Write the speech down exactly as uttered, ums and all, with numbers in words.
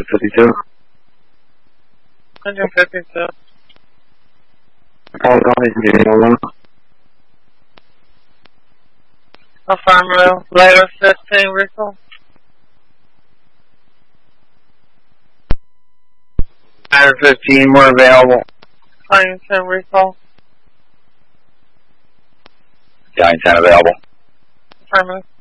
fifty-two. one fifty-two. Call copy, zero one. Affirmative. Later fifteen, recall. Ladder fifteen, we're available. Flying ten, recall. Giant ten available. Affirmative.